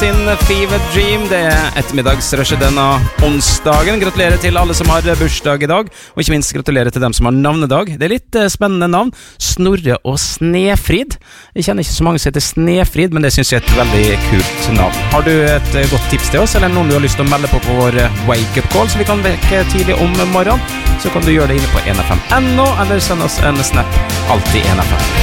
Justin Fever Dream. Det ettermiddagsrushet denne onsdagen. Gratulerer til alle som har bursdag i dag, og ikke minst gratulerer til dem som har navnedag. Det litt spennende navn. Snorre og Snefrid. Jeg kjenner ikke så mange som heter Snefrid, men det synes jeg et veldig kult navn. Har du et godt tips til oss, eller noen du har lyst til å melde på vår wake-up call, så vi kan vekke tidlig om morgenen, så kan du gjøre det inne på nfm.no, eller send oss en snap, alltid nfm.